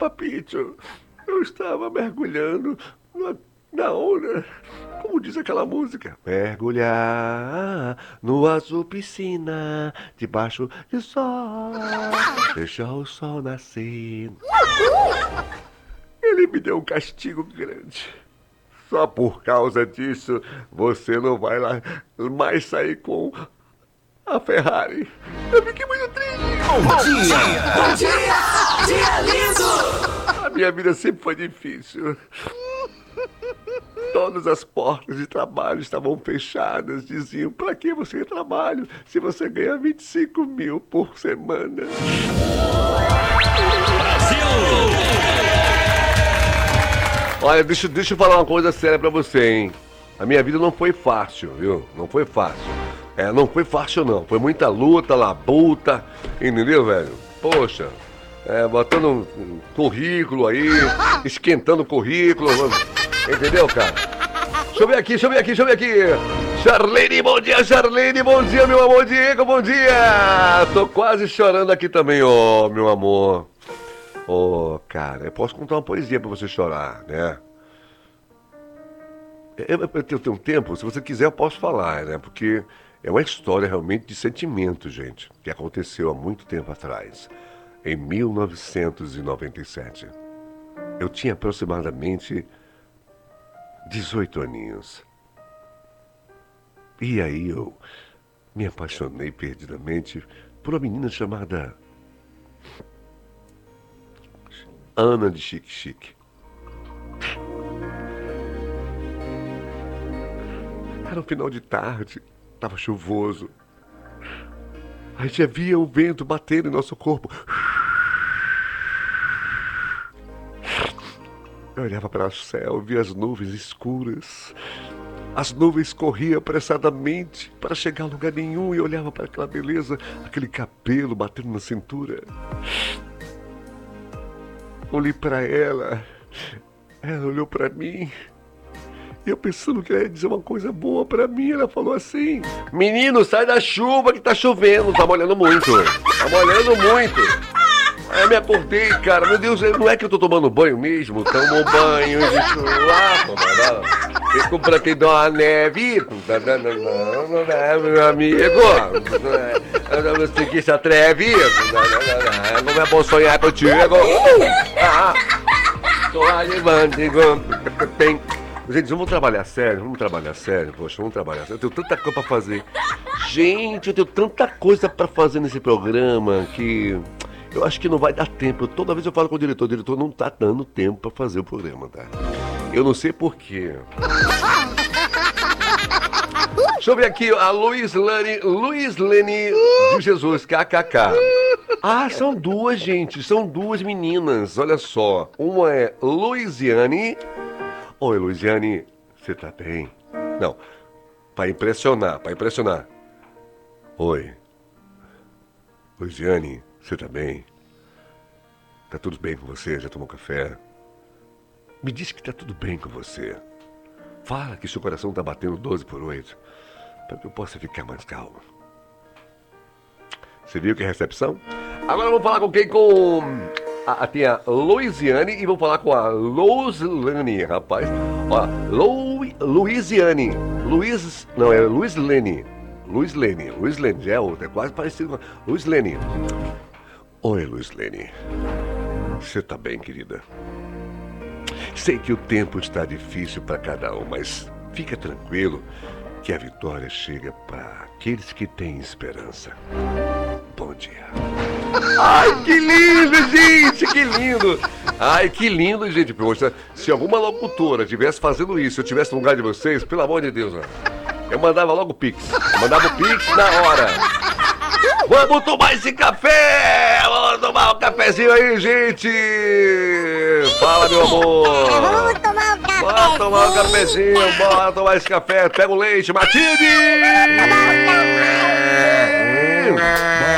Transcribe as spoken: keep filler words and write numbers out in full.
papito, eu estava mergulhando na, na onda, como diz aquela música. Mergulhar no azul piscina, debaixo do sol, deixar o sol nascer. Ele me deu um castigo grande. Só por causa disso, você não vai lá mais sair com a Ferrari. Eu fiquei muito triste. Bom dia! Bom dia! Dia lindo! A minha vida sempre foi difícil. Todas as portas de trabalho estavam fechadas. Diziam, pra que você trabalha se você ganha vinte e cinco mil por semana? Olha, deixa, deixa eu falar uma coisa séria pra você, hein? A minha vida não foi fácil, viu? Não foi fácil. É, não foi fácil não. Foi muita luta, labuta, entendeu, velho? Poxa, é, botando um currículo aí, esquentando o currículo, entendeu, cara? Deixa eu ver aqui, deixa eu ver aqui, deixa eu ver aqui. Charlene, bom dia, Charlene, bom dia, meu amor, Diego, bom dia. Tô quase chorando aqui também, ó, meu amor. Ô, cara, eu posso contar uma poesia pra você chorar, né? Eu, eu, eu tenho um tempo, se você quiser eu posso falar, né? Porque é uma história realmente de sentimento, gente, que aconteceu há muito tempo atrás, em mil novecentos e noventa e sete. Eu tinha aproximadamente dezoito aninhos. E aí eu me apaixonei perdidamente por uma menina chamada Ana de Chique Chique. Era um final de tarde, estava chuvoso. A gente via o vento batendo em nosso corpo. Eu olhava para o céu, via as nuvens escuras. As nuvens corriam apressadamente para chegar a lugar nenhum e olhava para aquela beleza, aquele cabelo batendo na cintura. Olhei para ela, ela olhou para mim. Eu pensando que ela ia dizer uma coisa boa pra mim, ela falou assim: menino, sai da chuva que tá chovendo, tá molhando muito, tá molhando muito. Aí eu me acordei, cara, meu Deus, não é que eu tô tomando banho mesmo? Tomo banho de chuva, fico pra te dar uma neve, meu amigo, você que se atreve, como é bom sonhar contigo. Tô levando, tem. Gente, vamos trabalhar sério, vamos trabalhar sério, poxa, vamos trabalhar sério. Eu tenho tanta coisa pra fazer. Gente, eu tenho tanta coisa pra fazer nesse programa que eu acho que não vai dar tempo. Toda vez eu falo com o diretor, o diretor não tá dando tempo pra fazer o programa, tá? Eu não sei porquê. Deixa eu ver aqui, a Luiz Lane, Luiz Lene de Jesus, kkk. Ah, são duas, gente, são duas meninas, olha só. Uma é Luiziane. Oi, Luiziane, você tá bem? Não, pra impressionar, pra impressionar. Oi, Luiziane, você tá bem? Tá tudo bem com você? Já tomou café? Me diz que tá tudo bem com você. Fala que seu coração tá batendo doze por oito, para que eu possa ficar mais calmo. Você viu que é recepção? Agora vamos falar com quem? Com... Ah, tem a Luiziane e vou falar com a Louslane, rapaz. Ó, Lou, Luiziane. Luiz. Não, é Luislene. Luislene. Luislene, já é outra, é quase parecido com. Luislene. Oi, Luislene. Você tá bem, querida? Sei que o tempo está difícil para cada um, mas fica tranquilo que a vitória chega para aqueles que têm esperança. Bom dia. Ai, que lindo, gente, que lindo. Ai, que lindo, gente. Poxa, se alguma locutora estivesse fazendo isso, eu estivesse no lugar de vocês, pelo amor de Deus, ó, eu mandava logo o Pix. Eu mandava o Pix na hora. Vamos tomar esse café! Vamos tomar um cafezinho aí, gente! Fala, meu amor! Vamos tomar um café! Bora tomar um cafezinho, bora tomar esse café. Pega o leite, Matilde! Tomar um café!